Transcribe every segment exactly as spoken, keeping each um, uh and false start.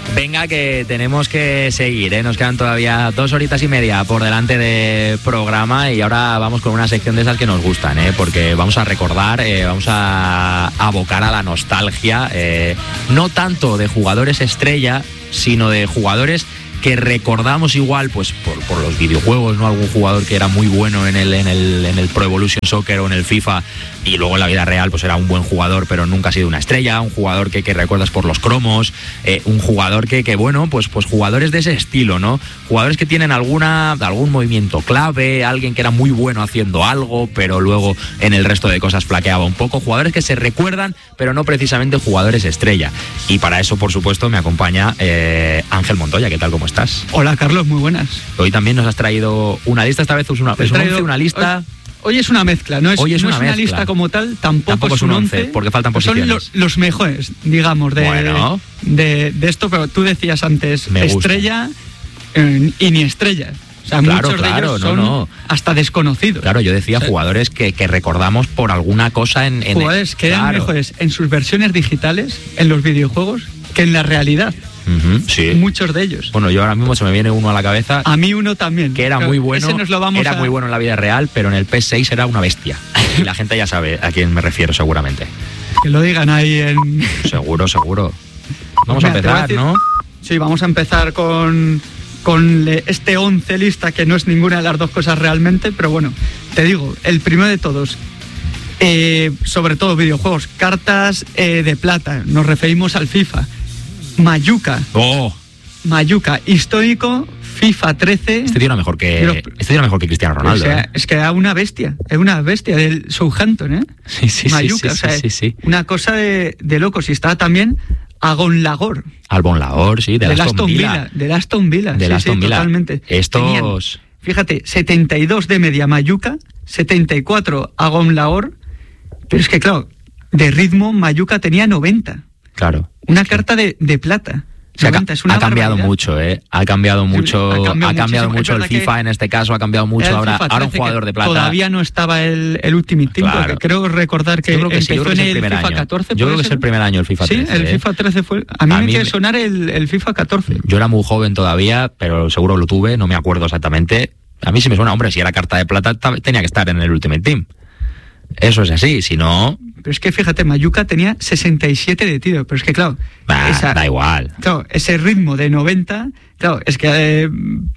Venga, que tenemos que seguir, ¿eh? Nos quedan todavía dos horitas y media por delante de programa y ahora vamos con una sección de esas que nos gustan, ¿eh? Porque vamos a recordar, eh, vamos a abocar a la nostalgia, eh, no tanto de jugadores estrella, sino de jugadores que recordamos igual pues por, por los videojuegos, ¿no? Algún jugador que era muy bueno en el, en el, en el Pro Evolution Soccer o en el FIFA y luego en la vida real pues era un buen jugador pero nunca ha sido una estrella, un jugador que, que recuerdas por los cromos, eh, un jugador que, que bueno, pues, pues jugadores de ese estilo, ¿no? Jugadores que tienen alguna, algún movimiento clave, alguien que era muy bueno haciendo algo pero luego en el resto de cosas flaqueaba un poco, jugadores que se recuerdan pero no precisamente jugadores estrella. Y para eso, por supuesto, me acompaña eh, Ángel Montoya. ¿Qué tal? ¿Cómo estás? Hola, Carlos, muy buenas. Hoy también nos has traído una lista, esta vez es una, es un once, una lista... Hoy, hoy es una mezcla, no es, hoy es, no una, es una mezcla. lista como tal, tampoco, tampoco es un once, once, porque faltan posiciones. Son los, los mejores, digamos, de, bueno. de, de esto, pero tú decías antes, me estrella eh, y ni estrella. O sea, claro, muchos claro, de ellos no, son no. hasta desconocidos. Claro, yo decía o sea, jugadores que, que recordamos por alguna cosa en... en jugadores que claro. eran mejores en sus versiones digitales, en los videojuegos, que en la realidad. Uh-huh, sí. Muchos de ellos. Bueno, yo ahora mismo se me viene uno a la cabeza. A mí uno también. Que era muy bueno. Ese nos lo vamos era a... muy bueno en la vida real, pero en el P S seis era una bestia. Y la gente ya sabe a quién me refiero seguramente. Que lo digan ahí en... Seguro, seguro. Vamos Mira, a empezar, decir, ¿no? Sí, vamos a empezar con, con este once lista, que no es ninguna de las dos cosas realmente, pero bueno, te digo, el primero de todos, eh, sobre todo videojuegos, cartas eh, de plata, nos referimos al FIFA. Mayuca. ¡Oh! Mayuca, histórico, FIFA trece. Este tío era mejor que, Pero, este tío era mejor que Cristiano Ronaldo. O sea, ¿eh? es que era una bestia, es una bestia del Southampton, ¿eh? Sí, sí, Mayuca, sí, sí, o sea, sí, sí. una cosa de, de locos. Y estaba también Agon Lagor. Albon Lagor, sí, de, de Aston, Aston Villa. Villa. De Aston Villa, de sí, Aston sí, Villa. totalmente. Estos... Tenían, fíjate, setenta y dos de media Mayuca, setenta y cuatro Agon Lagor, pero es que claro, de ritmo Mayuca tenía noventa. Claro. Una carta de, de plata. O sea, noventa, es una ha cambiado barbaridad. mucho, ¿eh? Ha cambiado mucho, Ha cambiado ha cambiado mucho el FIFA en este caso, ha cambiado mucho. Ahora, ahora un jugador de plata. Todavía no estaba el, el Ultimate Team, claro. Porque creo recordar que, yo creo que empezó sí, yo creo que en es el, el primer FIFA año. catorce. Yo creo que ser? es el primer año el FIFA trece. Sí, el ¿eh? FIFA trece fue. A mí a me mí quiere me... sonar el, el FIFA catorce. Yo era muy joven todavía, pero seguro lo tuve, no me acuerdo exactamente. A mí sí me suena, hombre, si era carta de plata tenía que estar en el Ultimate Team. Eso es así, si no... Pero es que fíjate, Mayuca tenía sesenta y siete de tiro, pero es que claro... Bah, esa, da igual. Claro, ese ritmo de noventa, claro, es que eh,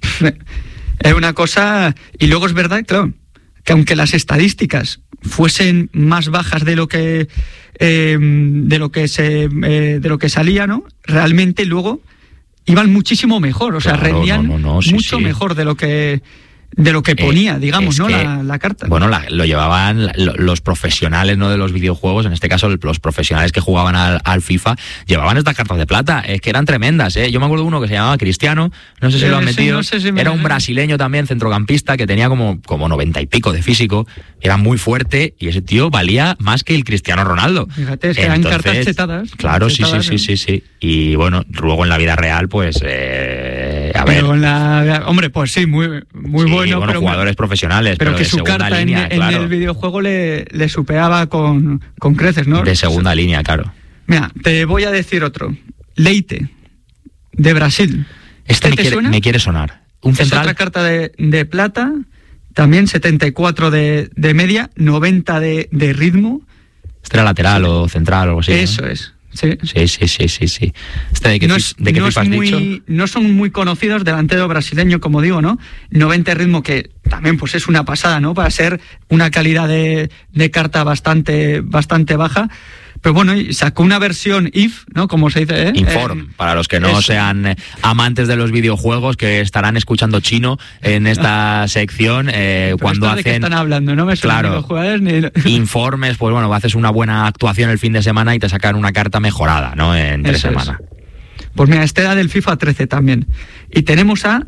es una cosa... Y luego es verdad, claro, que aunque las estadísticas fuesen más bajas de lo que eh, de lo que se eh, de lo que salía, ¿no? Realmente luego iban muchísimo mejor, o sea, claro, rendían no, no, no, sí, mucho sí. mejor de lo que... de lo que ponía, eh, digamos, ¿no? Que, La, la carta. Bueno, la, lo llevaban los profesionales, ¿no? De los videojuegos, en este caso los profesionales que jugaban al, al FIFA, llevaban estas cartas de plata, es que eran tremendas, ¿eh? Yo me acuerdo de uno que se llamaba Cristiano, no sé si Eh, lo han sí, metido, no sé si me- era un brasileño también, centrocampista, que tenía como, como noventa y pico de físico, era muy fuerte y ese tío valía más que el Cristiano Ronaldo. Fíjate, es que eran cartas chetadas. Claro, chetadas, sí, sí, sí, sí, sí. Y bueno, luego en la vida real, pues, eh, a ver... Pero en la, hombre, pues sí, muy, muy sí, bueno. bueno, pero, jugadores profesionales, pero pero, que de su segunda carta línea, en, claro. en el videojuego le, le superaba con, con creces, ¿no? De segunda línea, claro. Mira, te voy a decir otro. Leite, de Brasil. Este me te quiere, suena? me quiere sonar. Un Es central. otra carta de, de plata, también setenta y cuatro de, de media, noventa de, de ritmo. Este era lateral o central o algo así. Eso ¿no? es. Sí. Sí, sí, sí, sí, sí. Este de qué, no fi- es, de qué no FIFA es has muy, dicho. no son muy conocidos, delantero brasileño, como digo, ¿no? noventa de ritmo, que también pues es una pasada, ¿no? Para ser una calidad de, de carta bastante, bastante baja. Pero bueno, y sacó una versión I F, ¿no? Como se dice, ¿eh? Inform, Eh, para los que no eso. sean eh, amantes de los videojuegos, que estarán escuchando chino en esta sección, eh, pero cuando esto de qué hacen están hablando, no me suenan Claro. ni los jugadores ni... informes, pues bueno, haces una buena actuación el fin de semana y te sacan una carta mejorada, ¿no? En tres Eso es. semanas. Pues mira, este era del FIFA trece también. Y tenemos a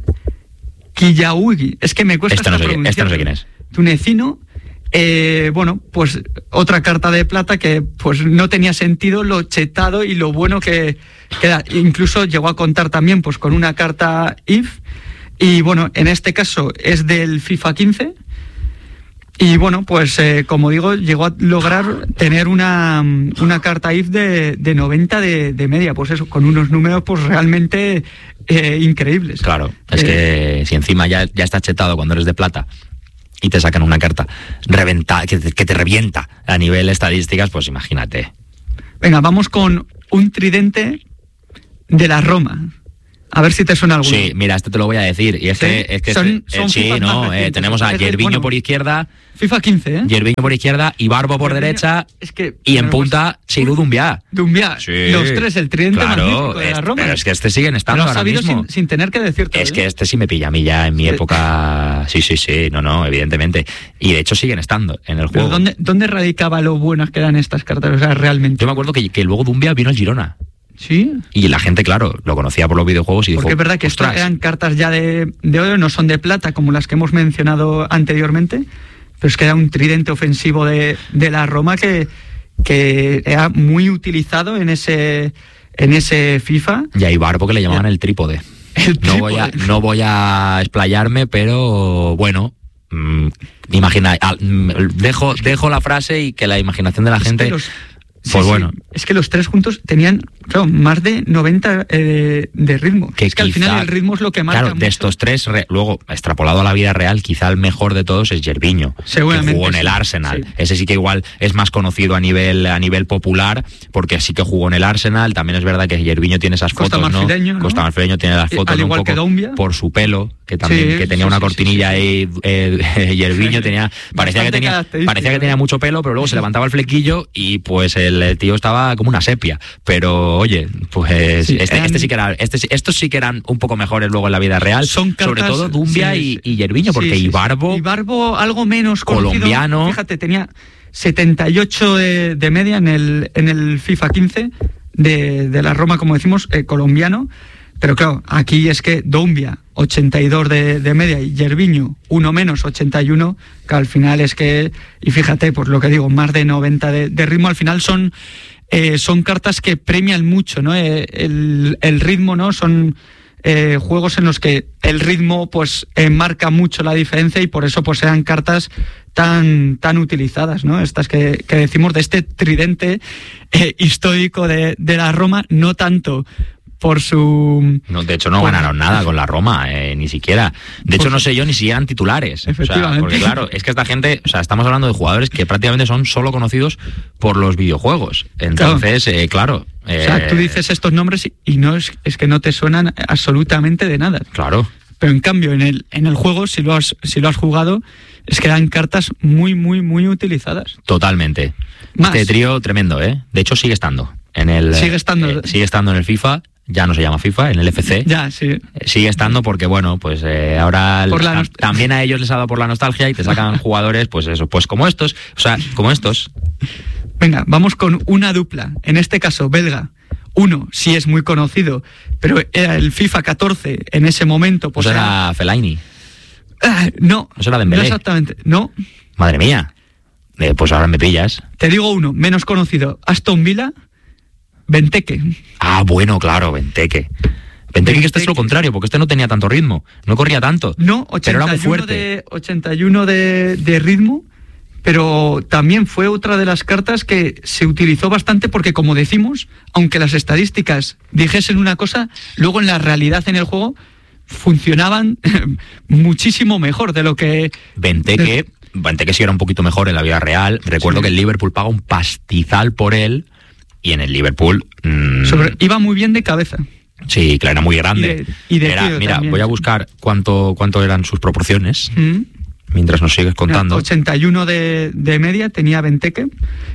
Quillaugi. Es que me cuesta Este no, hasta sé, este no sé pronunciarlo. quién es. Tunecino. Eh, bueno, pues otra carta de plata que pues no tenía sentido lo chetado y lo bueno que, que da. Incluso llegó a contar también pues con una carta I F. Y bueno, en este caso es del FIFA quince. Y bueno, pues eh, como digo, llegó a lograr tener una, una carta I F de, de noventa de, de media, pues eso, con unos números pues realmente eh, increíbles. Claro, es eh, que si encima ya, ya estás chetado cuando eres de plata y te sacan una carta reventa, que, te, que te revienta a nivel estadísticas, pues imagínate. Venga, vamos con un tridente de la Roma. A ver si te suena alguno. Sí, mira, este te lo voy a decir. Y es ¿Sí? que, es que son, este, son eh, sí, no, eh, tenemos a Yerviño bueno, por izquierda. FIFA quince, ¿eh? Yerviño por izquierda y Barbo por Yerviño, derecha. Es que, y en punta, Seydou Doumbia. Doumbia. Sí, los tres, el tridente claro, magnífico de la Roma. Pero es que este siguen estando lo has ahora sabido mismo. Sin, sin tener que decirte. Es que este sí me pilla a mí ya en mi sí. época. Sí, sí, sí, no, no, evidentemente. Y de hecho siguen estando en el juego. ¿Dónde, ¿Dónde radicaba lo buenas que eran estas cartas? O sea, realmente. Yo me acuerdo que, que luego Doumbia vino al Girona. Sí. Y la gente, claro, lo conocía por los videojuegos y dijo... Porque es verdad que estas eran cartas ya de, de oro, no son de plata como las que hemos mencionado anteriormente, pero es que era un tridente ofensivo de, de la Roma que, que era muy utilizado en ese, en ese FIFA. Y a Ibarbo que le llamaban el trípode. El trípode. No voy a, no voy a explayarme, pero bueno... Mmm, imagina, dejo, dejo la frase y que la imaginación de la es gente... Los... Pues sí, bueno. Sí. Es que los tres juntos tenían, claro, más de noventa eh, de ritmo. Que es que quizá, al final el ritmo es lo que marca. Claro, mucho. De estos tres, re, luego, extrapolado a la vida real, quizá el mejor de todos es Yerviño, que jugó en el Arsenal. Sí. Ese sí que igual es más conocido a nivel a nivel popular, porque sí que jugó en el Arsenal. También es verdad que Yerviño tiene esas Costa fotos, Marfileño, ¿no? ¿no? Costa Marfileño tiene las fotos al igual un poco que Doumbia. Por su pelo, que también sí, que tenía sí, una cortinilla sí, sí, ahí. Eh, Yerviño tenía, parecía que tenía, parecía que tenía mucho pelo, pero luego se levantaba el flequillo y pues el, el tío estaba como una sepia. Pero oye, pues sí, este, eran, este sí que era, este, estos sí que eran un poco mejores luego en la vida real. Son cartas, sobre todo Doumbia sí, y, y Yerviño, porque sí, sí, Ibarbo, sí. Ibarbo algo menos colombiano. Conocido, fíjate, tenía setenta y ocho de, de media en el, en el FIFA quince de, de la Roma, como decimos, eh, colombiano. Pero claro, aquí es que Doumbia, ochenta y dos de, de media, y Yerviño, uno menos, ochenta y uno, que al final es que, y fíjate, pues lo que digo, más de noventa de, de ritmo, al final son, eh, son cartas que premian mucho, ¿no? Eh, el, el ritmo, ¿no? Son eh, juegos en los que el ritmo, pues, eh, marca mucho la diferencia y por eso, pues, sean cartas tan, tan utilizadas, ¿no? Estas que, que decimos de este tridente eh, histórico de, de la Roma, no tanto por su... No, de hecho no por... ganaron nada con la Roma, eh, ni siquiera. De hecho por... no sé yo ni si eran titulares. Efectivamente. O sea, porque claro, es que esta gente, o sea, estamos hablando de jugadores que prácticamente son solo conocidos por los videojuegos. Entonces, claro. Eh, claro eh... o sea, tú dices estos nombres y no es, es que no te suenan absolutamente de nada. Claro. Pero en cambio, en el, en el juego, si lo has, si lo has jugado, es que eran cartas muy, muy, muy utilizadas. Totalmente. Más. Este trío tremendo, ¿eh? De hecho sigue estando. En el, sigue estando. Eh, sigue estando en el FIFA. Ya no se llama FIFA, en el F C. Ya, sí. Sigue estando porque, bueno, pues eh, ahora la, también a ellos les ha dado por la nostalgia y te sacan jugadores, pues eso, pues como estos, o sea, como estos. Venga, vamos con una dupla, en este caso belga. Uno sí es muy conocido, pero era el FIFA catorce en ese momento. Pues ¿Eso era Fellaini? Ah, no. ¿Eso era Dembélé? No exactamente, no. Madre mía. Eh, pues ahora me pillas. Te digo uno, menos conocido, Aston Villa. Benteke. Ah, bueno, claro, Benteke. Benteke que este es lo contrario, porque este no tenía tanto ritmo, no corría tanto, no, pero era muy fuerte. De, ochenta y uno de, de ritmo, pero también fue otra de las cartas que se utilizó bastante porque, como decimos, aunque las estadísticas dijesen una cosa, luego en la realidad en el juego funcionaban muchísimo mejor de lo que... Benteke... De... Benteke sí era un poquito mejor en la vida real. Recuerdo sí. que el Liverpool paga un pastizal por él. Y en el Liverpool... Mmm... Sobre, iba muy bien de cabeza. Sí, claro, era muy grande. Y de, y de era, mira, también. Voy a buscar cuánto, cuánto eran sus proporciones, ¿Mm? mientras nos sigues contando. Mira, ochenta y uno de, de media tenía Benteke.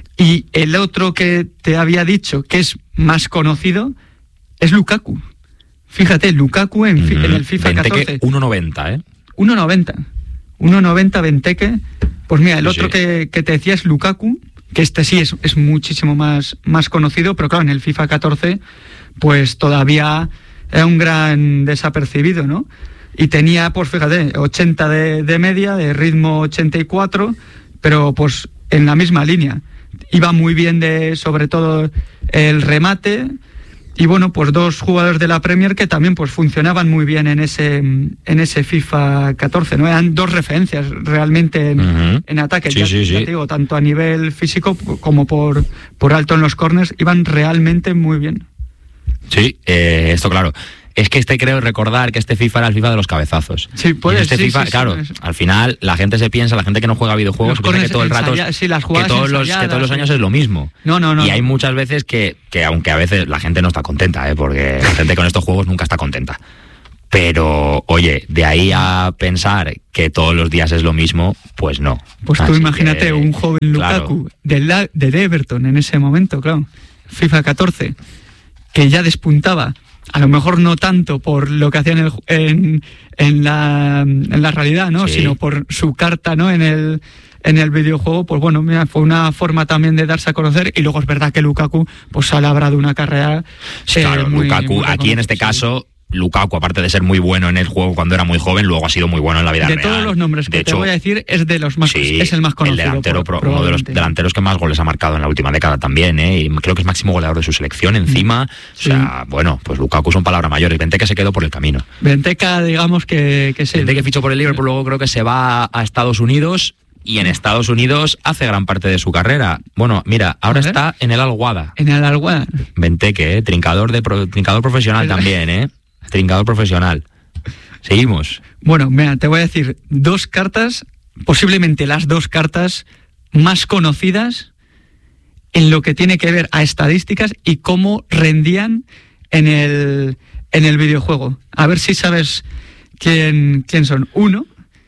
Y el otro que te había dicho, que es más conocido, es Lukaku. Fíjate, Lukaku en, mm-hmm. en el FIFA Benteke catorce. uno noventa, ¿eh? uno noventa. uno noventa Benteke. Pues mira, el sí, otro sí. Que, que te decía es Lukaku, que este sí es, es muchísimo más, más conocido, pero claro, en el FIFA catorce pues todavía era un gran desapercibido, ¿no? Y tenía, pues fíjate, ochenta de, de media, de ritmo ochenta y cuatro, pero pues en la misma línea. Iba muy bien de, sobre todo, el remate, y bueno, pues dos jugadores de la Premier que también pues funcionaban muy bien en ese en ese FIFA catorce, ¿no? Eran dos referencias realmente en, uh-huh. en ataque, sí, ya, sí, ya sí. te digo, tanto a nivel físico como por, por alto en los corners, iban realmente muy bien. Sí, eh, esto claro. Es que este creo recordar que este FIFA era el FIFA de los cabezazos. Sí, puede este sí, FIFA, sí, claro, sí. al final la gente se piensa, la gente que no juega videojuegos, piensa que todo el rato, ensaya, sí, las que, todos los, que todos los años sí. es lo mismo. No, no, no. Y hay no. muchas veces que, que, aunque a veces la gente no está contenta, ¿eh? Porque la gente con estos juegos nunca está contenta. Pero, oye, de ahí a pensar que todos los días es lo mismo, pues no. Pues tú Así imagínate que, un joven Lukaku claro. del, del Everton en ese momento, claro, FIFA catorce, que ya despuntaba. A lo mejor no tanto por lo que hacía en, el, en, en, la, en la realidad, ¿no? Sí. Sino por su carta, ¿no? En el, en el videojuego, pues bueno, mira, fue una forma también de darse a conocer. Y luego es verdad que Lukaku pues ha labrado una carrera. Sí, eh, claro, muy, Lukaku, muy aquí en este caso, Lukaku, aparte de ser muy bueno en el juego cuando era muy joven, luego ha sido muy bueno en la vida de real. De todos los nombres que de te hecho, voy a decir, es de los más sí, es el más conocido. El delantero, por, uno de los delanteros que más goles ha marcado en la última década también, ¿eh? Y creo que es máximo goleador de su selección encima. Sí. O sea, bueno, pues Lukaku son palabras mayores. Benteke se quedó por el camino. Benteke, digamos que, que sí. Benteke fichó por el Liverpool, luego creo que se va a Estados Unidos. Y en Estados Unidos hace gran parte de su carrera. Bueno, mira, ahora está en el Al-Wahda. En el Al-Wahda. Benteke, ¿eh? Trincador, de pro, trincador profesional el... también, ¿eh? Trincador profesional. Seguimos. Bueno, mira, te voy a decir dos cartas, posiblemente las dos cartas más conocidas en lo que tiene que ver a estadísticas y cómo rendían en el, en el videojuego. A ver si sabes quién, quién son. Uno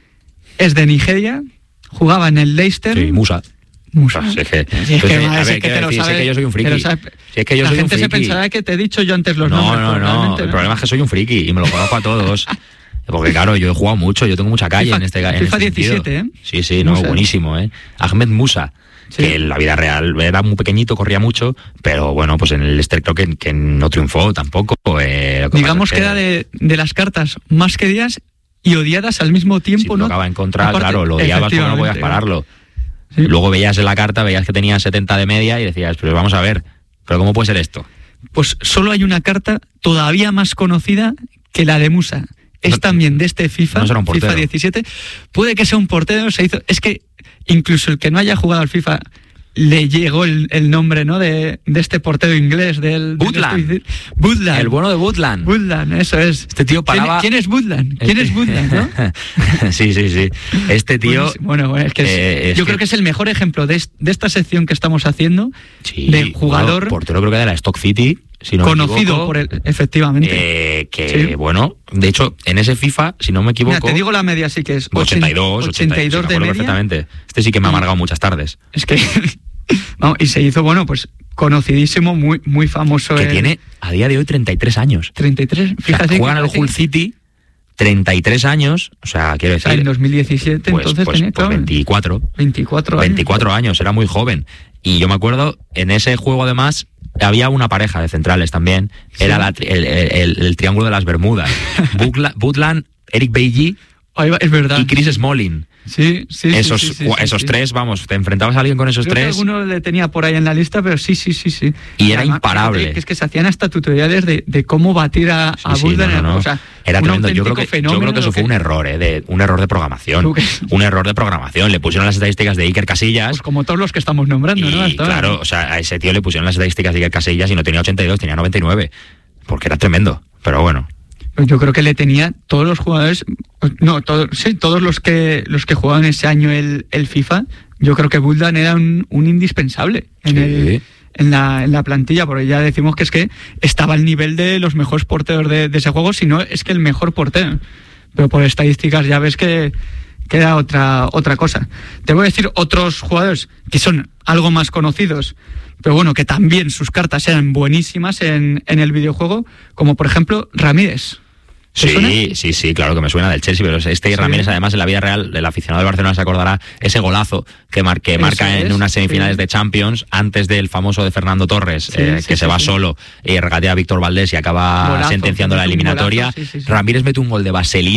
es de Nigeria, jugaba en el Leicester. Sí, Musa. Musa. Si es que, si es que, pues, a ver, ver, es que te lo decir, sabes, si es que yo soy un friki. Sabes, si es que yo la soy gente un se friki. pensará que te he dicho yo antes los no, nombres. No, no, no. El problema es que soy un friki y me lo conozco a todos. Porque claro, yo he jugado mucho, yo tengo mucha calle FIFA, en este en FIFA este diecisiete, sentido. ¿eh? Sí, sí, no, Musa. Buenísimo, ¿eh? Ahmed Musa. Sí. Que en la vida real era muy pequeñito, corría mucho, pero bueno, pues en el Leicester creo que, que no triunfó tampoco. Eh, que Digamos que, que era de, de las cartas más queridas y odiadas al mismo tiempo, si ¿no? te tocaba encontrar, Aparte, claro, lo odiabas porque no podías pararlo. Sí. Luego veías en la carta, veías que tenía setenta de media y decías, pero vamos a ver, ¿pero cómo puede ser esto? Pues solo hay una carta todavía más conocida que la de Musa. Es no, también de este FIFA, no será un portero. FIFA diecisiete. Puede que sea un portero, se hizo. Es que incluso el que no haya jugado al FIFA le llegó el, el nombre, ¿no? De, de este portero inglés, del Woodland. Woodland. El bueno de Woodland. Woodland, eso es. Este tío paraba. ¿Quién, quién es Woodland? ¿Quién este... es Woodland, no? sí, sí, sí. Este tío. Pues, bueno, bueno, es que es, eh, es yo que... creo que es el mejor ejemplo de, de esta sección que estamos haciendo. Sí, de jugador. Bueno, portero creo que de la Stock City. Si no conocido me equivoco, por él, efectivamente. Eh, que sí. Bueno, de hecho, en ese FIFA, si no me equivoco. Mira, te digo la media, sí que es ochenta y dos, ochenta y dos sí, de media. Perfectamente. Este sí que me ha amargado muchas tardes. Es que. Vamos, y se hizo, bueno, pues conocidísimo, muy, muy famoso. Que el... tiene a día de hoy treinta y tres años. treinta y tres, fíjate. O sea, juegan al Hull City. treinta y tres años, o sea, quiero decir. O sea, en dos mil diecisiete, pues, entonces pues, tenía pues veinticuatro. veinticuatro años. veinticuatro años, era muy joven. Y yo me acuerdo, en ese juego además, había una pareja de centrales también. Sí. Era la, el, el, el, el triángulo de las Bermudas. Woodland, Eric Bailly es verdad. y Chris Smalling. Sí, sí, esos, sí, sí, sí, esos sí, tres, sí. vamos, te enfrentabas a alguien con esos Creo tres. Que alguno le tenía por ahí en la lista, pero sí, sí, sí, sí. Y, y era además, imparable. Que es que se hacían hasta tutoriales de, de cómo batir a, sí, a sí, Woodland. no, no, no. O sea, era tremendo. Yo creo que, yo creo que eso que... fue un error, ¿eh? De, un error de programación. Un error de programación. Le pusieron las estadísticas de Iker Casillas. Pues como todos los que estamos nombrando, y, ¿no? Hasta claro, ahora. O sea, a ese tío le pusieron las estadísticas de Iker Casillas y no tenía ochenta y dos, tenía noventa y nueve. Porque era tremendo. Pero bueno. Yo creo que le tenía todos los jugadores, no, todos, sí, todos los que los que jugaban ese año el, el FIFA. Yo creo que Woodland era un, un indispensable en, sí. el, en, la, en la plantilla, porque ya decimos que es que estaba al nivel de los mejores porteros de, de ese juego, si no es que el mejor portero. Pero por estadísticas ya ves que queda otra, otra cosa. Te voy a decir otros jugadores que son algo más conocidos, pero bueno, que también sus cartas eran buenísimas en, en el videojuego, como por ejemplo Ramírez. Sí, suena? sí, sí, claro que me suena del Chelsea, pero este sí. Ramírez, además, en la vida real, el aficionado de Barcelona se acordará ese golazo que, mar, que marca es, en unas semifinales sí. de Champions, antes del famoso de Fernando Torres, sí, eh, sí, que sí, se va sí. solo y regatea a Víctor Valdés y acaba golazo, sentenciando la eliminatoria. Golazo, sí, sí, sí. Ramírez mete un gol de vaselina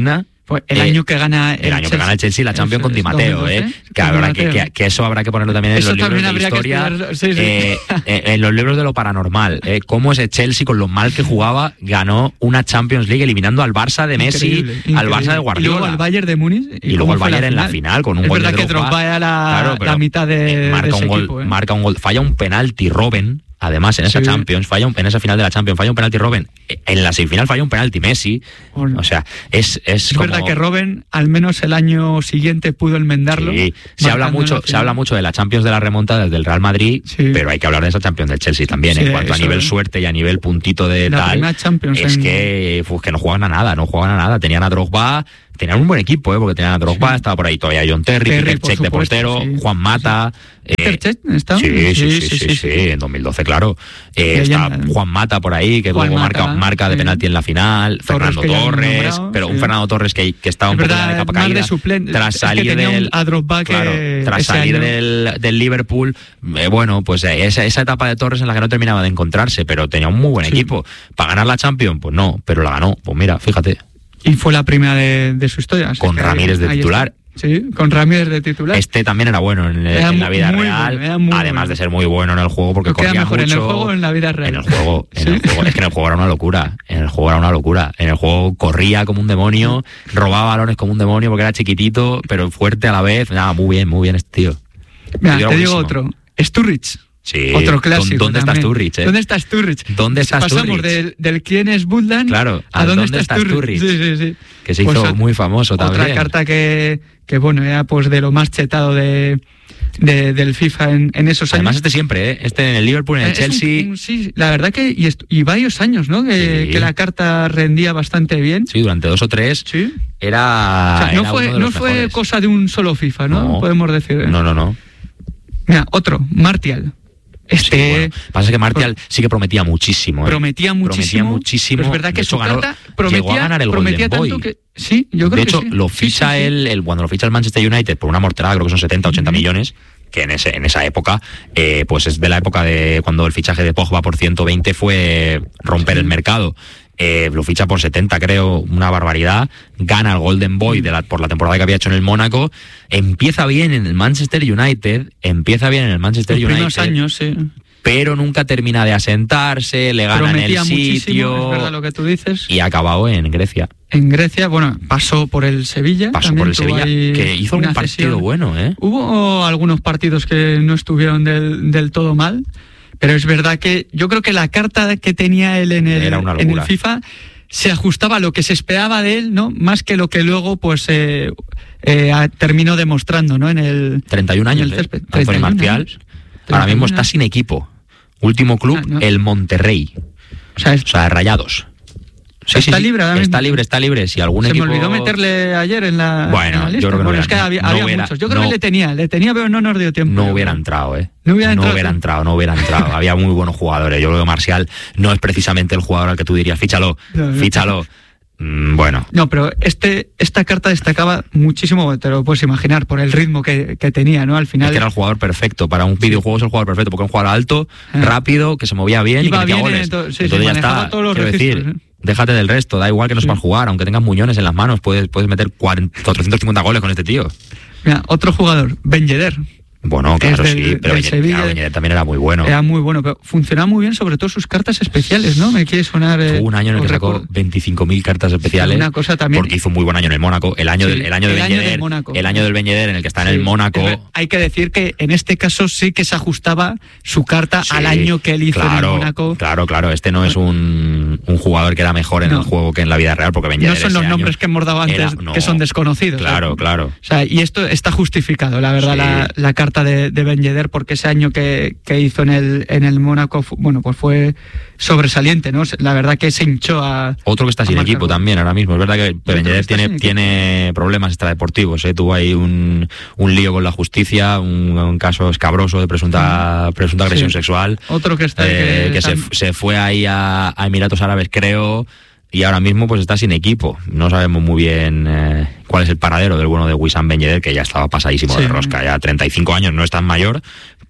Pues el eh, año que gana el, el año Chelsea. que gana el Chelsea la Champions con Di Mateo, eh, que, con habrá Di que, Mateo. que, que eso habrá que ponerlo también en Eso los libros también de habría que historia, estudiar, sí, sí. eh, eh, en los libros de lo paranormal, eh, cómo ese Chelsea con lo mal que jugaba ganó una Champions League eliminando al Barça de Messi, Increíble, al increíble. Barça de Guardiola. Y luego al Bayern de Múnich. Y, luego cómo al fue Bayern la en la final. final con un es gol verdad de que Drogba. Drogba era la, Claro, pero, la mitad de, eh, marca de ese un gol, equipo. ¿eh? marca un gol, falla un penalti Robben. Además, en esa Sí. Champions, falla un, en esa final de la Champions, falla un penalti Robben. En la semifinal falla un penalti Messi. Bueno. O sea, es, es, Es como... verdad que Robben, al menos el año siguiente, pudo enmendarlo. Sí, se habla marcando mucho, la se final. habla mucho de la Champions de la remontada del Real Madrid, Sí. pero hay que hablar de esa Champions del Chelsea también, Sí, en cuanto a eso nivel es. suerte y a nivel puntito de La tal. primera Champions Es en- que, pues, que no jugaban a nada, no jugaban a nada. Tenían a Drogba, tenían un buen equipo, ¿eh? Porque tenían a Drogba, Sí. estaba por ahí todavía John Terry, Terry, Peter por Cech de supuesto, portero, sí. Juan Mata. eh, ¿Peter Cech está? Sí, sí, sí, sí, sí, en dos mil doce, claro. Eh, está Leyenda. Juan Mata por ahí, que Juan luego marca, Mata, marca de sí. penalti en la final. Torres, Fernando que ya lo hemos Torres, nombrado, pero un sí. Fernando Torres que, que estaba un Es poco verdad, ya de capa más de caída. suplente. Tras Es que salir tenía un- del a Drogba que claro, tras ese salir año- del, del Liverpool, eh, bueno, pues eh, esa, esa etapa de Torres en la que no terminaba de encontrarse, pero tenía un muy buen Sí. equipo. ¿Para ganar la Champions? Pues no, pero la ganó. Pues mira, fíjate, Y fue la primera de, de su historia. así con que Ramírez de ahí titular. está. Sí, con Ramírez de titular. Este también era bueno en, Era en la vida muy real, bueno, era muy además bueno. de ser muy bueno en el juego porque Creo que era corría mejor mucho. en el juego o en la vida real. En el juego, en Sí. el juego, es que en el juego era una locura, en el juego era una locura, en el juego corría como un demonio, robaba balones como un demonio porque era chiquitito, pero fuerte a la vez. Nada, muy bien, muy bien este tío. Mira, Tío te digo buenísimo. otro. Sturridge. Sí. Otro clásico. ¿Dónde estás también. tú, Rich? eh? ¿Dónde estás tú, Rich? ¿Dónde estás tú, Pasamos Rich? del, del quién es Budland Claro, a al dónde, dónde estás, estás tú, tú, Rich. Rich. Sí, sí, sí. Que se Pues hizo ot- muy famoso también. Otra carta que, que bueno, era pues de lo más chetado de, de- del FIFA en, en esos años. Además este siempre, ¿eh? Este en el Liverpool, en el Eh, es un- Chelsea. un- sí, la verdad que y, est- y varios años, ¿no? Que, Sí. que la carta rendía bastante bien. Sí, durante dos o tres Sí. era. O sea, no era fue, uno de no los fue mejores. cosa de un solo FIFA, ¿no? No. Podemos decir. ¿eh? No, no, no. Mira, otro, Martial. Este Sí, bueno, pasa que Martial sí que prometía muchísimo. ¿eh? prometía muchísimo. Prometía muchísimo. pero es verdad De que hecho, su ganó- carta prometía, llegó a ganar el prometía Golden tanto Boy. que sí, yo creo de que hecho, sí. lo Sí, ficha sí, sí. él, el, cuando lo ficha el Manchester United por una morterada, creo que son setenta, ochenta millones, que en ese en esa época, eh, pues es de la época de cuando el fichaje de Pogba por ciento veinte fue romper Sí. el mercado. Eh, lo ficha por setenta, creo, una barbaridad. Gana el Golden Boy de la, por la temporada que había hecho en el Mónaco. Empieza bien en el Manchester United, empieza bien en el Manchester Los primeros United, años, sí. pero nunca termina de asentarse, le gana en Prometía el muchísimo, sitio es verdad lo que tú dices. y ha acabado en Grecia. En Grecia, bueno, pasó por el Sevilla. Pasó también por el tuvo Sevilla, ahí que hizo una un partido cesión. bueno, ¿eh? Hubo algunos partidos que no estuvieron del, del todo mal, pero es verdad que yo creo que la carta que tenía él en el, Era una en el locura. FIFA se ajustaba a lo que se esperaba de él, ¿no? Más que lo que luego pues eh, eh, a- terminó demostrando, ¿no? En el treinta y un en años, el ¿eh? césped. Anthony treinta y uno Martial. años. Ahora mismo treinta y uno está sin equipo. Último club, Ah, no. el Monterrey. O sea, es- O sea, Rayados. Está libre ahora Está mismo. libre, está libre. Si algún se equipo... me olvidó meterle ayer en la, Bueno, en la lista. yo creo que no Bueno, hubiera- es que había, no había hubiera- muchos. Yo creo no- que le tenía, le tenía, pero no nos dio tiempo. No yo hubiera creo. entrado, ¿eh? No hubiera entrado, hubiera sí. entrado, no hubiera entrado. Había muy buenos jugadores. Yo creo que Martial no es precisamente el jugador al que tú dirías, fíchalo, No, no. fíchalo. Mm, bueno, No, pero este, esta carta destacaba muchísimo, te lo puedes imaginar, por el ritmo que, que tenía, ¿no? Al final es que era el jugador perfecto. Para un videojuego es el jugador perfecto, porque era un jugador alto, Ah. rápido, que se movía bien y Iba que metía bien en goles. to- sí, sí, Entonces ya manejaba está. todos los Quiero registros, decir, ¿eh? déjate del resto, da igual que no Sí. sepas jugar, aunque tengas muñones en las manos, puedes, puedes meter cuarenta, cuatrocientos cincuenta goles con este tío. Mira, otro jugador, Ben Yedder. Bueno, claro, Es del- sí, pero del Beñat- Sevilla. claro, Beñat también era muy bueno. Era muy bueno, pero funcionaba muy bien, sobre todo sus cartas especiales, ¿no? Me quiere sonar. eh, Hubo un año en el os que sacó recuerdo. veinticinco mil cartas especiales. Una cosa también. Porque hizo un muy buen año en el Mónaco. El año Sí, del, el año del el Ben año del Yedder, Mónaco. el año del Ben Yedder en el que está en el Sí, Mónaco. es ver- Hay que decir que en este caso sí que se ajustaba su carta Sí, al año que él hizo claro, en el Mónaco. Claro, claro. Este no es un, un jugador que era mejor en No. el juego que en la vida real, porque Ben No Yedder son los ese nombres año que hemos dado antes, era- no, que son desconocidos. Claro, ¿eh? claro. O sea, y esto está justificado, la verdad, Sí. la, la carta de, de Ben Yedder, porque ese año que, que hizo en el, en el Mónaco, fu- bueno, pues fue sobresaliente, ¿no? La verdad que se hinchó a... Otro que está a sin marcar equipo gol. también ahora mismo. Es verdad que Ben creo que Yedder está tiene, sin equipo. tiene problemas extradeportivos. ¿eh? Tuvo ahí un, un lío con la justicia, un, un caso escabroso de presunta, presunta agresión Sí. sexual. Otro que está... eh, que que se, tam- se fue ahí a, a Emiratos Árabes, creo, y ahora mismo pues está sin equipo. No sabemos muy bien eh, cuál es el paradero del bueno de Wissam Ben Yedder, que ya estaba pasadísimo Sí. de rosca, ya treinta y cinco años, no es tan mayor,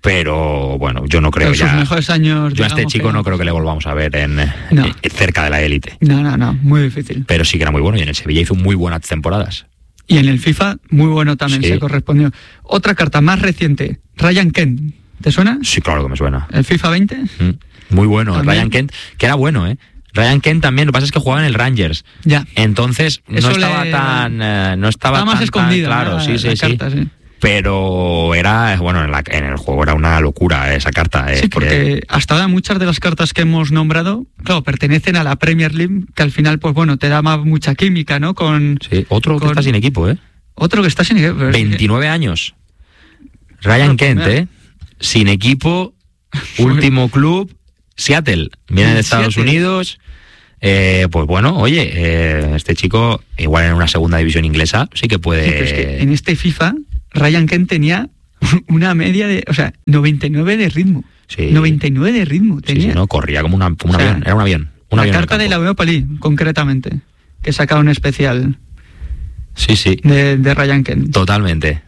pero bueno, yo no creo en ya. sus mejores años. Yo a este chico no creo que le volvamos a ver en, no. en cerca de la élite. No, no, no, muy difícil. Pero sí que era muy bueno y en el Sevilla hizo muy buenas temporadas. Y en el FIFA, muy bueno también sí. se correspondió. Otra carta más reciente, Ryan Kent. ¿Te suena? Sí, claro que me suena. ¿El FIFA veinte? Mm, muy bueno, ¿también? Ryan Kent, que era bueno, ¿eh? Ryan Kent también, lo que pasa es que jugaba en el Rangers. Ya. Entonces Eso no estaba le... tan... Eh, no estaba, estaba más tan, escondido. Tan, claro, ¿no? sí, sí, la sí. Carta, sí. Pero era, bueno, en, la, en el juego era una locura esa carta. Eh, sí, porque que... hasta ahora muchas de las cartas que hemos nombrado, claro, pertenecen a la Premier League, que al final, pues bueno, te da más, mucha química, ¿no? Con Sí, otro con... que está sin equipo, ¿eh? Otro que está sin equipo. veintinueve años. Ryan Kent, ¿eh? Sin equipo, último club, Seattle. Viene de Estados Seattle. Unidos. Eh, pues bueno, oye, eh, este chico, igual en una segunda división inglesa, sí que puede... Sí, pero es que en este FIFA, Ryan Kent tenía una media de, o sea, noventa y nueve de ritmo. Sí. noventa y nueve de ritmo tenía. Sí, sí, no, corría como, una, como un O sea, avión, era un avión. Un la avión carta de la Europa League, concretamente, que saca un especial Sí, sí, de, de Ryan Kent. totalmente.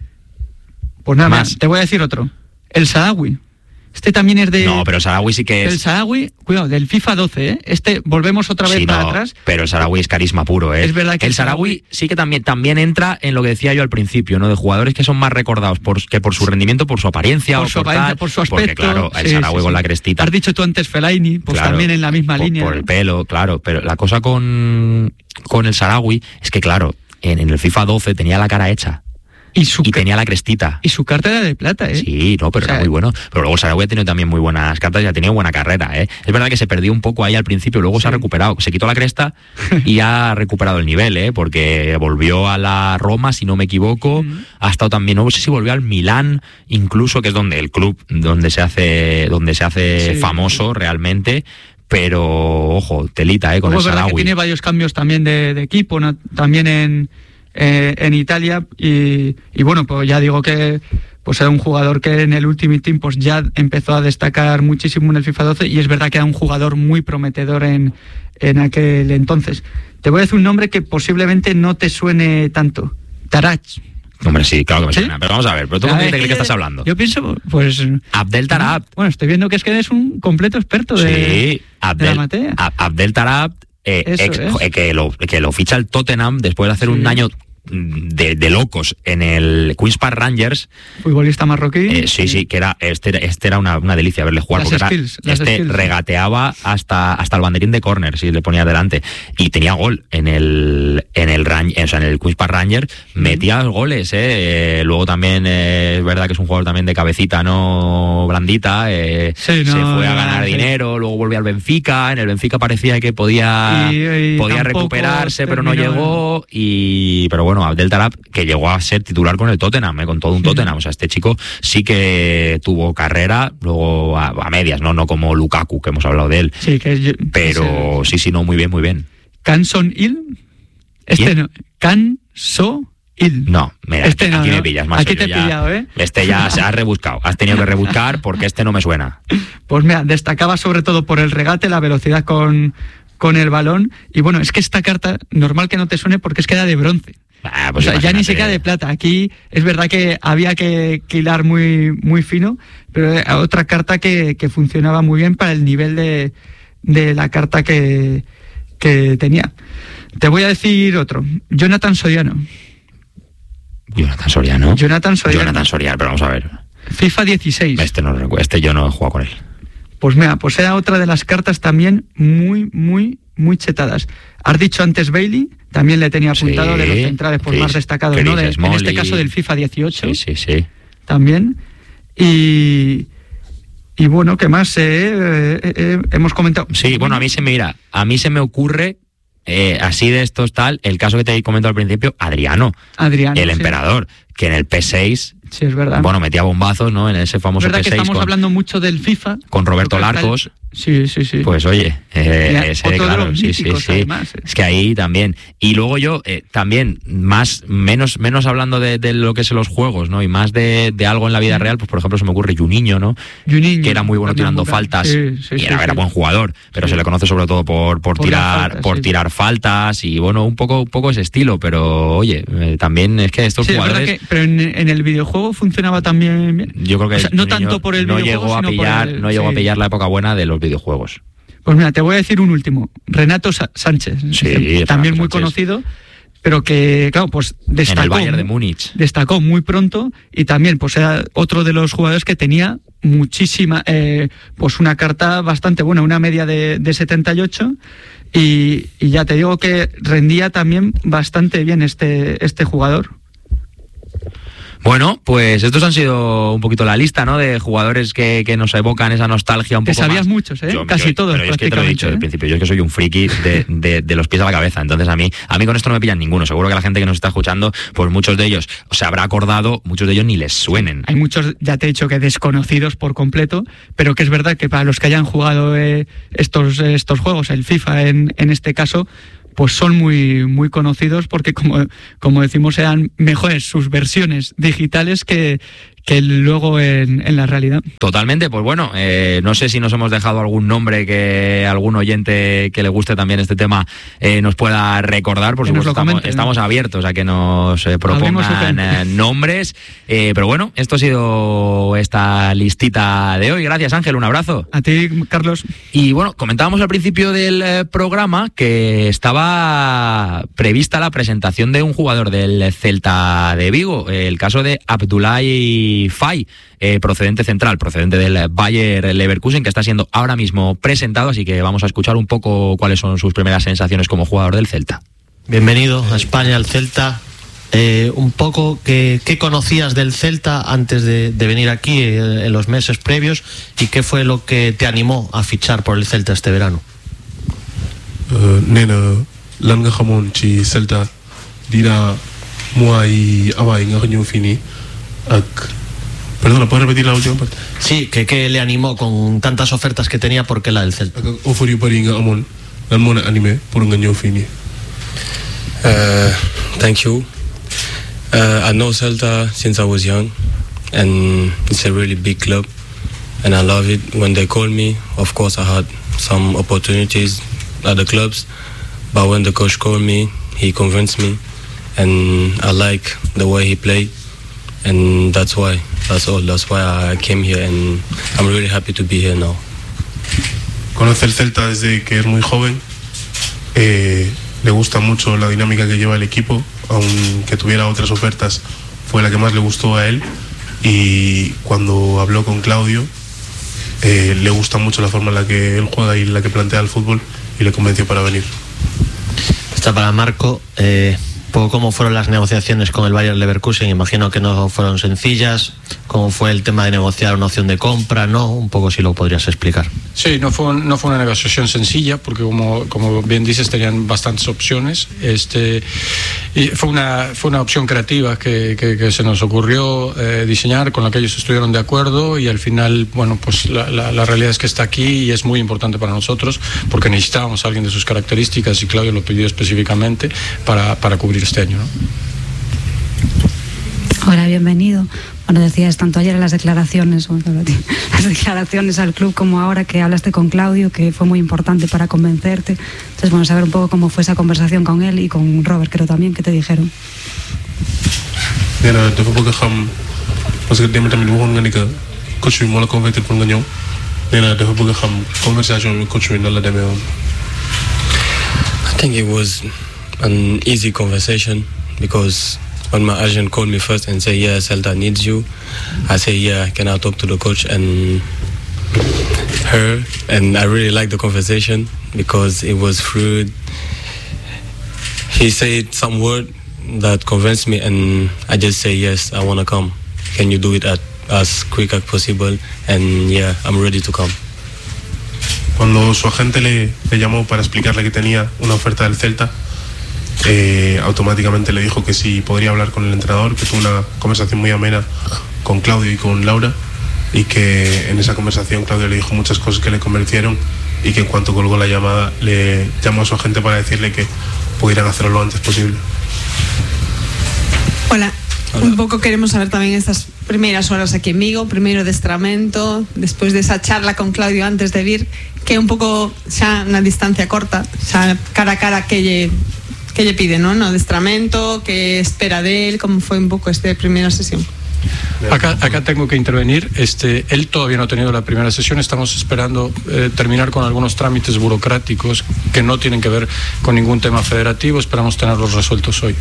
Pues nada Más. más, te voy a decir otro. El Saharaui. Este también es de... No, pero el Saharaui sí que es... El Saharaui, cuidado, del FIFA doce, ¿eh? Este, volvemos otra vez Sí, para no, atrás. pero el Saharaui es carisma puro, ¿eh? Es verdad que el el Saharaui Saharaui sí que también, también entra en lo que decía yo al principio, ¿no? De jugadores que son más recordados por, que por su rendimiento, por su apariencia Por o su por apariencia, tal, por su aspecto. Porque claro, el Sí, Saharaui sí, con sí. la crestita. Has dicho tú antes Fellaini, pues Claro, también en la misma por, línea. por el pelo, claro. Pero la cosa con, con el Saharaui es que, claro, en, en el FIFA doce tenía la cara hecha. Y su, Y tenía la crestita. y su carta era de plata, ¿eh? Sí, no, pero O sea, era muy bueno. Pero luego el Saharaui ha tenido también muy buenas cartas y ha tenido buena carrera, ¿eh? Es verdad que se perdió un poco ahí al principio, luego Sí. se ha recuperado. Se quitó la cresta y ha recuperado el nivel, ¿eh? Porque volvió a la Roma, si no me equivoco. Mm. Ha estado también, no sé si volvió al Milán, incluso, que es donde el club donde se hace, donde se hace Sí. famoso realmente. Pero, ojo, telita, ¿eh? Con Luego el es verdad que Saharaui. tiene varios cambios también de, de equipo, ¿no? También en, eh, en Italia. Y, y bueno, pues ya digo que pues era un jugador que en el Ultimate Team pues ya empezó a destacar muchísimo en el FIFA doce. Y es verdad que era un jugador muy prometedor en, en aquel entonces. Te voy a decir un nombre que posiblemente no te suene tanto. Tarach. Hombre, sí, claro que me ¿Sí? suena. Pero vamos a ver, ¿pero tú A con ver, quién te crees que yo- estás hablando? Yo pienso, pues... Abdel Tarab. Bueno, estoy viendo que es que eres un completo experto de, Sí, de la Abdel, materia. Ab- Abdel Tarab, eh, Eso ex- es. eh, que, lo, que lo ficha el Tottenham después de hacer Sí. un año de, de locos en el Queen's Park Rangers. Futbolista marroquí. Eh, sí, sí, que era este, era- este era una, una delicia verle jugar, Las porque era- skills, las este skills. regateaba hasta, hasta el banderín de córner, si le ponía delante, y tenía gol en el en el Ran- o sea, en el Queen's Park Rangers, metía goles, eh. Eh, luego también eh, es verdad que es un jugador también de cabecita, no blandita, eh, Sí, se no, fue a no, ganar sí. dinero, luego volvió al Benfica, en el Benfica parecía que podía, Y- y podía tampoco recuperarse, pero no terminó. llegó, y pero bueno, Abdel Tarab, que llegó a ser titular con el Tottenham, eh, con todo un Tottenham, o sea, este chico sí que tuvo carrera, luego a, a medias, no no como Lukaku, que hemos hablado de él, Sí, que es... pero es sí, sí, no, muy bien, muy bien. Canson Il. Este ¿Quién? no. Canso Il. No, mira, Este aquí, no, aquí ¿no? me pillas más. Aquí te he pillado, ¿eh? Este ya se ha rebuscado, has tenido que rebuscar porque este no me suena. Pues mira, destacaba sobre todo por el regate, la velocidad con, con el balón. Y bueno, es que esta carta, normal que no te suene porque es que era de bronce. Ah, O pues sea, ya ni imagínate. siquiera de plata. Aquí es verdad que había que, que hilar muy, muy fino, pero era otra carta que, que funcionaba muy bien para el nivel de, de la carta que, que tenía. Te voy a decir otro. Jonathan Soriano. Jonathan Soriano. Jonathan Soriano. Jonathan Soriano, pero vamos a ver. FIFA dieciséis. Este no lo recuerdo, este yo no he jugado con él. Pues mira, pues era otra de las cartas también muy, muy, muy chetadas. Has dicho antes Bailey, también le tenía apuntado Sí, de los centrales pues, Chris- más destacados, Chris ¿no? De- en Smalley. este caso del FIFA dieciocho. Sí, sí, sí. También. Y, y bueno, ¿qué más? Eh, eh, eh, hemos comentado. Sí, bueno, a mí se me mira, a mí se me ocurre eh, así de estos tal, el caso que te he comentado al principio, Adriano, Adriano. el sí. emperador, que en el P seis, Sí, es verdad. bueno, metía bombazos, ¿no? En ese es famoso verdad P que seis estamos con, hablando mucho del FIFA. con Roberto porque hasta Larcos. el- Sí, sí, sí. Pues oye, eh, Ya, ese, otro de claro, los sí, sí, míticos, sí. además, eh. Es que ahí también. Y luego yo eh, también, más, menos, menos hablando de, de lo que es los juegos, ¿no? Y más de, de algo en la vida Sí. real, pues por ejemplo se me ocurre Juninho, ¿no? Juninho, Que era muy bueno tirando Pernambucano. faltas, Sí, sí, y sí, era, sí. era buen jugador, pero Sí. se le conoce sobre todo por, por, Por las tirar faltas, por sí. tirar faltas y bueno, un poco, un poco ese estilo, pero oye, eh, también es que estos Sí, es verdad jugadores... que, pero en, en el videojuego funcionaba también bien. Yo creo que O sea, no Juninho tanto por el no videojuego, llegó a sino por pillar, el- no llegó a sí. pillar la época buena de los videojuegos. Pues mira, te voy a decir un último. Renato Sa- Sánchez. Sí, eh, también Renato muy Sánchez. conocido, pero que, claro, pues destacó. En el Bayern de Múnich. Destacó muy pronto y también, pues era otro de los jugadores que tenía muchísima, eh, pues una carta bastante buena, una media de, de setenta y ocho. Y, y ya te digo que rendía también bastante bien este, este jugador. Bueno, pues estos han sido un poquito la lista, ¿no? De jugadores que, que nos evocan esa nostalgia un Que poco sabías más. muchos, ¿eh? Yo- Casi yo- todos, Pero yo es que te lo he dicho prácticamente, al ¿eh? principio, yo es que soy un friki de, de, de los pies a la cabeza. Entonces a mí, a mí con esto no me pillan ninguno. Seguro que la gente que nos está escuchando, pues muchos de ellos se habrá acordado, muchos de ellos ni les suenen. Hay muchos, ya te he dicho que desconocidos por completo, pero que es verdad que para los que hayan jugado eh, estos, estos juegos, el FIFA en, en este caso, pues son muy, muy conocidos porque, como, como decimos, eran mejores sus versiones digitales que, que luego en, en la realidad. Totalmente, pues bueno, eh, no sé si nos hemos dejado algún nombre que algún oyente que le guste también este tema eh, nos pueda recordar. Por Que nos supuesto, lo estamos, comenten, ¿no? estamos abiertos a que nos eh, Abrimos el propongan frente. eh, nombres. Eh, pero bueno, esto ha sido esta listita de hoy. Gracias, Ángel, un abrazo. A ti, Carlos. Y bueno, comentábamos al principio del eh, programa que estaba prevista la presentación de un jugador del Celta de Vigo, eh, el caso de Abdoulaye Faye, eh, procedente central, procedente del Bayer Leverkusen, que está siendo ahora mismo presentado, así que vamos a escuchar un poco cuáles son sus primeras sensaciones como jugador del Celta. Bienvenido a España, al Celta. Eh, un poco, ¿qué, qué conocías del Celta antes de, de venir aquí eh, en los meses previos y qué fue lo que te animó a fichar por el Celta este verano? Uh, nee na lan nga xamoon ci Celta dina mois yi avant yi nga ñëw fii nii ak perdona, ¿puedes repetir la última parte? Sí, que qué le animó con tantas ofertas que tenía, ¿por qué la del Celta? ak ak offre yu bëri yi nga amoon lan moo la animé pour nga ñëw fii nii. Uh, thank you. Uh, I know Celta since I was young, and it's a really big club, and I love it. When they called me, of course, I had some opportunities at the clubs, but when the coach called me, he convinced me, and I like the way he played, and that's why. That's all. That's why I came here, and I'm really happy to be here now. Conoce el Celta desde que es muy joven, eh, le gusta mucho la dinámica que lleva el equipo, aunque tuviera otras ofertas, fue la que más le gustó a él, y cuando habló con Claudio, eh, le gusta mucho la forma en la que él juega y en la que plantea el fútbol, y le convenció para venir. Está para Marco. Eh, poco cómo fueron las negociaciones con el Bayer Leverkusen. Imagino que no fueron sencillas. ¿Cómo fue el tema de negociar una opción de compra? No, un poco si lo podrías explicar. Sí, no fue, no fue una negociación sencilla porque como, como bien dices tenían bastantes opciones. Este, y fue una, fue una opción creativa que, que, que se nos ocurrió eh, diseñar, con la que ellos estuvieron de acuerdo, y al final, bueno, pues la, la, la realidad es que está aquí y es muy importante para nosotros porque necesitábamos a alguien de sus características y Claudio lo pidió específicamente para, para cubrir este año, ¿no? Hola, bienvenido. Bueno, decías tanto ayer en las declaraciones, bueno, las declaraciones al club como ahora que hablaste con Claudio, que fue muy importante para convencerte. Entonces, bueno, saber un poco cómo fue esa conversación con él y con Robert, creo también, que te dijeron. nee na dafa bëgg a xam parce que démb tamit waxoon nga ni que coach bi moo la convaincre pour nga ñëw nee na dafa bëgg a xam conversation bi coach bi nan la demee woon. I think it was an easy conversation because when my agent called me first and said, yeah, Celta needs you, I said, yeah, can I talk to the coach and her? And I really liked the conversation because it was fluid. He said some word that convinced me and I just say, yes, I want to come. Can you do it at, as quick as possible? And yeah, I'm ready to come. Cuando su agente le, le llamó para explicarle que tenía una oferta del Celta, eh, automáticamente le dijo que si podría hablar con el entrenador, que tuvo una conversación muy amena con Claudio y con Laura, y que en esa conversación Claudio le dijo muchas cosas que le convencieron y que en cuanto colgó la llamada le llamó a su agente para decirle que pudieran hacerlo lo antes posible. Hola. Hola. Un pouco queremos saber tamén estas primeiras horas aquí en Vigo, primeiro adestramento, despois desa charla con Claudio antes de vir, que é un pouco xa na distancia corta, xa cara a cara que lle que lle pide, non? No adestramento, que espera del, como foi un pouco esta primeira sesión. Acá, acá tengo que intervenir. Este, él todavía no ha tenido la primera sesión. Estamos esperando eh, terminar con algunos trámites burocráticos que no tienen que ver con ningún tema federativo. Esperamos tenerlos resueltos hoy.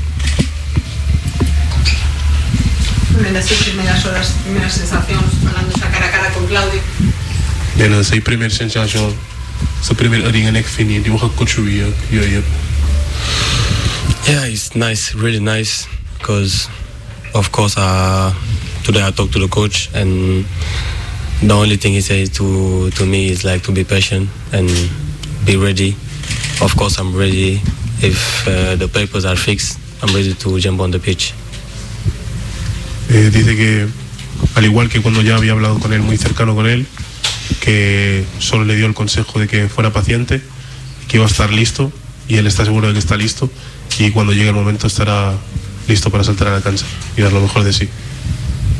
Nas primeiras horas, primeiras sensacións, falando xa cara a cara con Claudio. Nee, dat is zijn primaire sensatie. Zijn primaire ringen en ik vind je die we gaan coachen weer. Ja, ja. Yeah, it's nice, really nice, because of course uh, today I talked to the coach and the only thing he said to to me is like to be patient and be ready. Of course I'm ready. If uh, the papers are fixed, I'm ready to jump on the pitch. Eh, dice que al igual que cuando ya había hablado con él, muy cercano con él, que solo le dio el consejo de que fuera paciente, que iba a estar listo y él está seguro de que está listo y cuando llegue el momento estará listo para saltar a la cancha y dar lo mejor de sí.